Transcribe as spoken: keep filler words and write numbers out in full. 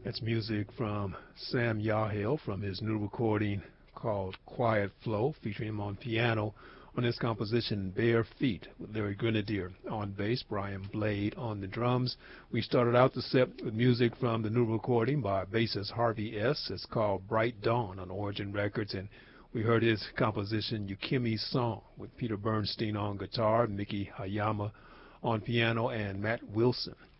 That's music from Sam Yahill from his new recording called Quiet Flow, featuring him on piano on his composition Bare Feet, with Larry Grenadier on bass, Brian Blade on the drums. We started out the set with music from the new recording by bassist Harvey S. It's called Bright Dawn on Origin Records, and we heard his composition Yukimi's Song with Peter Bernstein on guitar, Miki Hayama on piano, and Matt Wilson